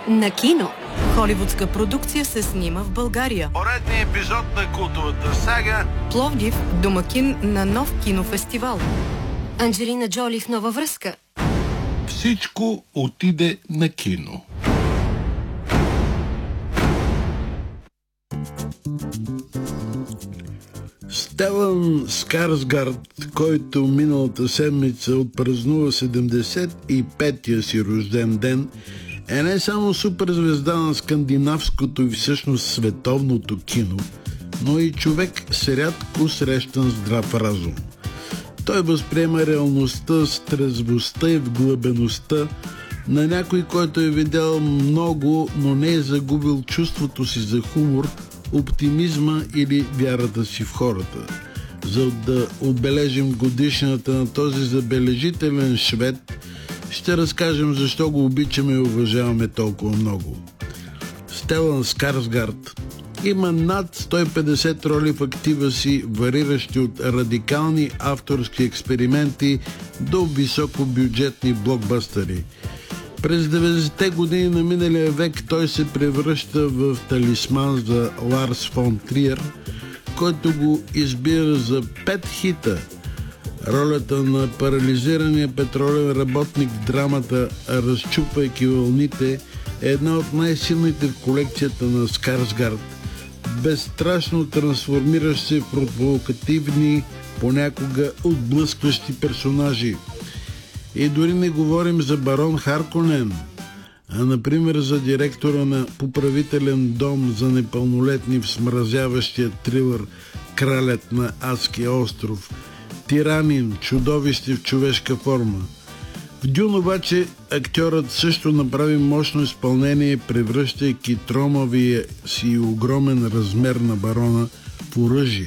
На кино. Холивудска продукция се снима в България. Поредният епизод на култовата сага. Пловдив – домакин на нов кинофестивал. Анджелина Джоли в нова връзка. Всичко отиде на кино. Стелън Скарсгард, който миналата седмица отпразнува 75-я си рожден ден, е не само суперзвезда на скандинавското и всъщност световното кино, но и човек с рядко срещан здрав разум. Той възприема реалността с трезвостта и вглъбеността на някой, който е видял много, но не е загубил чувството си за хумор, оптимизма или вярата си в хората. За да отбележим годишната на този забележителен швед, ще разкажем защо го обичаме и уважаваме толкова много. Стелън Скарсгард има над 150 роли в актива си, вариращи от радикални авторски експерименти до високобюджетни блокбъстъри. През 90-те години на миналия век той се превръща в талисман за Ларс фон Триер, който го избира за 5 хита. Ролята на парализирания петролен работник в драмата "Разчупвайки вълните" е една от най-силните в колекцията на Скарсгард, безстрашно трансформиращ се в провокативни, понякога отблъскващи персонажи. И дори не говорим за барон Харконен, а например за директора на поправителен дом за непълнолетни в смразяващия трилър "Кралят на Адския остров", тиранин, чудовище в човешка форма. В Дюн обаче актьорът също направи мощно изпълнение, превръщайки тромавия си огромен размер на барона в оръжие.